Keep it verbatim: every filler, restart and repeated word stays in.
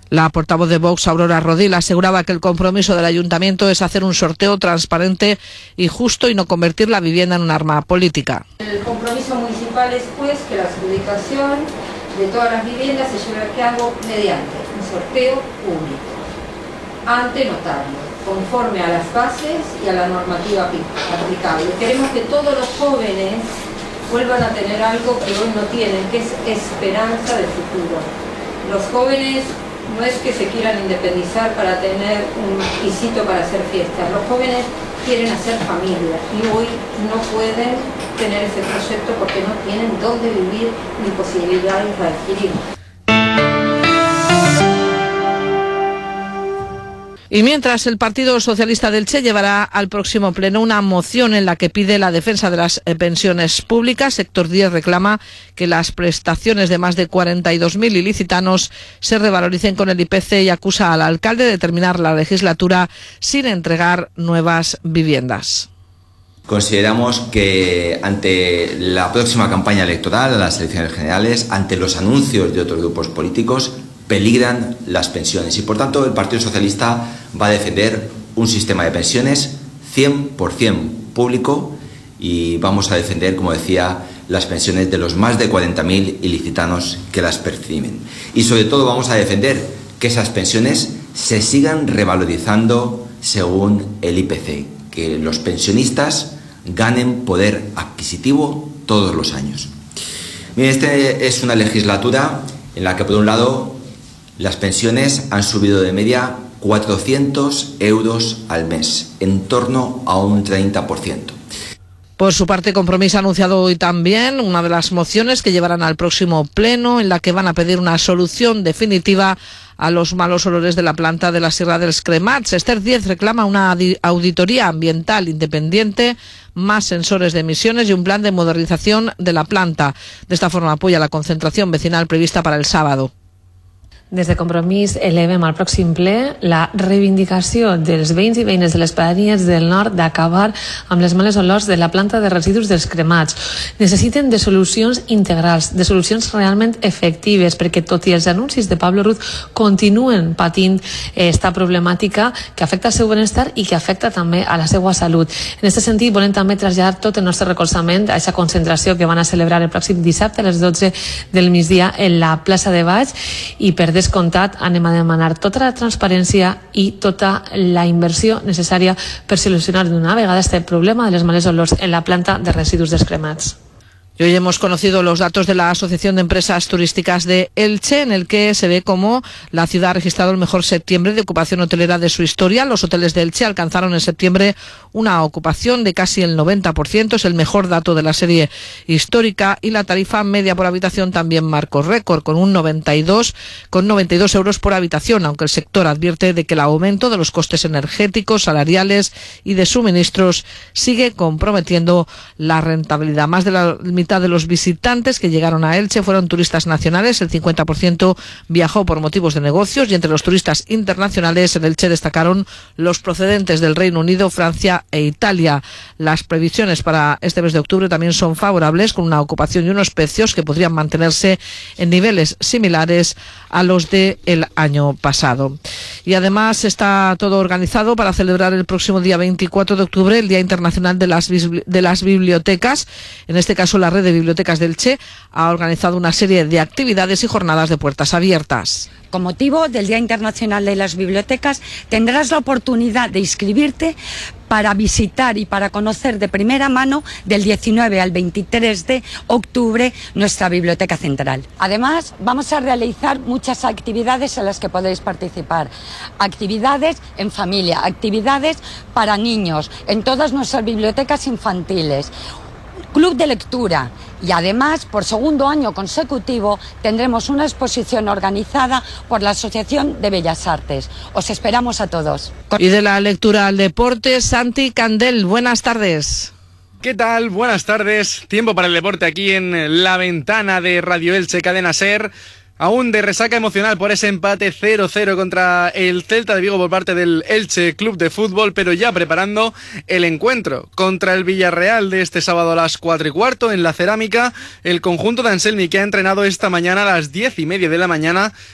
La portavoz de Vox, Aurora Rodil, aseguraba que el compromiso del ayuntamiento es hacer un sorteo transparente y justo y no convertir la vivienda en un arma política. El compromiso municipal es pues que la adjudicación de todas las viviendas se lleve a cabo mediante un sorteo público ante notario, conforme a las bases y a la normativa aplicable. Queremos que todos los jóvenes vuelvan a tener algo que hoy no tienen, que es esperanza de futuro. Los jóvenes no es que se quieran independizar para tener un pisito para hacer fiestas, los jóvenes quieren hacer familia y hoy no pueden tener ese proyecto porque no tienen dónde vivir ni posibilidades de adquirir. Y mientras, el Partido Socialista del Che llevará al próximo pleno una moción en la que pide la defensa de las pensiones públicas. Sector diez reclama que las prestaciones de más de cuarenta y dos mil ilicitanos se revaloricen con el I P C y acusa al alcalde de terminar la legislatura sin entregar nuevas viviendas. Consideramos que ante la próxima campaña electoral, las elecciones generales, ante los anuncios de otros grupos políticos, peligran las pensiones y por tanto el Partido Socialista va a defender un sistema de pensiones cien por ciento público y vamos a defender, como decía, las pensiones de los más de cuarenta mil ilicitanos que las perciben. Y sobre todo vamos a defender que esas pensiones se sigan revalorizando según el I P C, que los pensionistas ganen poder adquisitivo todos los años. Bien, esta es una legislatura en la que, por un lado, las pensiones han subido de media cuatrocientos euros al mes, en torno a un treinta por ciento. Por su parte, Compromís ha anunciado hoy también una de las mociones que llevarán al próximo pleno, en la que van a pedir una solución definitiva a los malos olores de la planta de la Sierra dels Cremats. Sector diez reclama una auditoría ambiental independiente, más sensores de emisiones y un plan de modernización de la planta. De esta forma apoya la concentración vecinal prevista para el sábado. Des de Compromís elevem al pròxim ple la reivindicació dels veïns i veïnes de les Pedanies del Nord d'acabar amb les males olors de la planta de residus dels cremats. Necessiten de solucions integrals, de solucions realment efectives, perquè tot i els anuncis de Pablo Ruz continuen patint esta problemàtica que afecta el seu benestar i que afecta també a la seva salut. En aquest sentit, volem també traslladar tot el nostre recolzament a aquesta concentració que van a celebrar el pròxim dissabte a les dotze del migdia en la plaça de Baix i per descomptat anem a demanar tota la transparència i tota la inversió necessària per solucionar d'una vegada este problema de les males olors en la planta de residus dels cremats. Y hoy hemos conocido los datos de la Asociación de Empresas Turísticas de Elche, en el que se ve cómo la ciudad ha registrado el mejor septiembre de ocupación hotelera de su historia. Los hoteles de Elche alcanzaron en septiembre una ocupación de casi el noventa por ciento, es el mejor dato de la serie histórica, y la tarifa media por habitación también marcó récord, con un noventa y dos con noventa y dos euros por habitación, aunque el sector advierte de que el aumento de los costes energéticos, salariales y de suministros sigue comprometiendo la rentabilidad. Más de la mitad de los visitantes que llegaron a Elche fueron turistas nacionales, el cincuenta por ciento viajó por motivos de negocios, y entre los turistas internacionales en Elche destacaron los procedentes del Reino Unido, Francia e Italia. Las previsiones para este mes de octubre también son favorables, con una ocupación y unos precios que podrían mantenerse en niveles similares a los del año pasado. Y además está todo organizado para celebrar el próximo día veinticuatro de octubre el Día Internacional de las, de las Bibliotecas. En este caso, la Red de Bibliotecas del Che ha organizado una serie de actividades y jornadas de puertas abiertas. Con motivo del Día Internacional de las Bibliotecas, tendrás la oportunidad de inscribirte para visitar y para conocer de primera mano del diecinueve al veintitrés de octubre nuestra Biblioteca Central. Además, vamos a realizar muchas actividades en las que podéis participar. Actividades en familia, actividades para niños, en todas nuestras bibliotecas infantiles. Club de lectura, y además, por segundo año consecutivo, tendremos una exposición organizada por la Asociación de Bellas Artes. Os esperamos a todos. Y de la lectura al deporte, Santi Candel, buenas tardes. ¿Qué tal? Buenas tardes. Tiempo para el deporte aquí en La Ventana de Radio Elche Cadena Ser. Aún de resaca emocional por ese empate cero cero contra el Celta de Vigo por parte del Elche Club de Fútbol, pero ya preparando el encuentro contra el Villarreal de este sábado a las cuatro y cuarto en la Cerámica. El conjunto de Anselmi, que ha entrenado esta mañana a las diez y media de la mañana